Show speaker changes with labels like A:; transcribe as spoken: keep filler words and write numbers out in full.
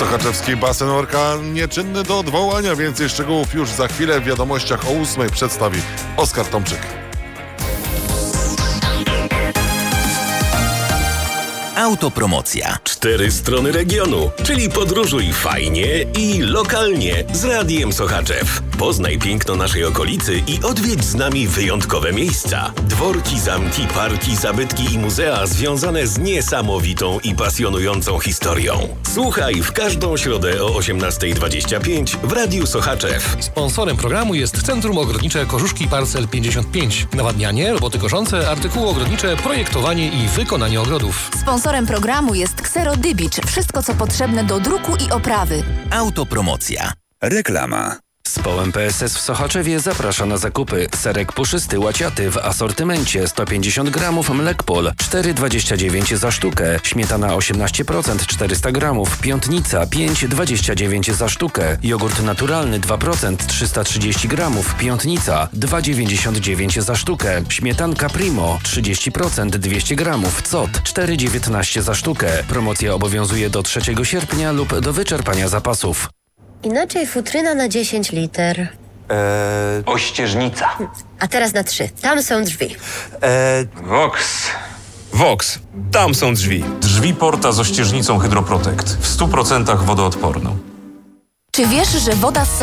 A: Sochaczewski basen Orka nieczynny do odwołania. Więcej szczegółów już za chwilę w wiadomościach o ósmej przedstawi Oskar Tomczyk.
B: Autopromocja.
C: Cztery strony regionu, czyli podróżuj fajnie i lokalnie z Radiem Sochaczew. Poznaj piękno naszej okolicy i odwiedź z nami wyjątkowe miejsca. Dworki, zamki, parki, zabytki i muzea związane z niesamowitą i pasjonującą historią. Słuchaj w każdą środę o osiemnasta dwadzieścia pięć w Radiu Sochaczew.
D: Sponsorem programu jest Centrum Ogrodnicze Kożuszki Parcel pięćdziesiąt pięć. Nawadnianie, roboty koszące, artykuły ogrodnicze, projektowanie i wykonanie ogrodów.
E: Sponsorem programu jest Xero Dybicz. Wszystko, co potrzebne do druku i oprawy.
B: Autopromocja.
F: Reklama. Społem P S S w Sochaczewie zaprasza na zakupy. Serek puszysty łaciaty w asortymencie sto pięćdziesiąt gramów, Mlekpol cztery dwadzieścia dziewięć za sztukę, śmietana osiemnaście procent czterysta gramów, Piątnica pięć dwadzieścia dziewięć za sztukę, jogurt naturalny dwa procent trzysta trzydzieści gramów, Piątnica dwa dziewięćdziesiąt dziewięć za sztukę, śmietanka Primo trzydzieści procent dwieście gramów, Cot cztery dziewiętnaście za sztukę. Promocja obowiązuje do trzeciego sierpnia lub do wyczerpania zapasów.
G: Inaczej futryna na dziesięć liter.
H: Eee... Ościeżnica.
G: A teraz na trzy. Tam są drzwi.
H: Eee...
I: Vox. Vox. Tam są drzwi.
J: Drzwi Porta z ościeżnicą Hydroprotect. W stu procentach wodoodporną.
E: Czy wiesz, że woda z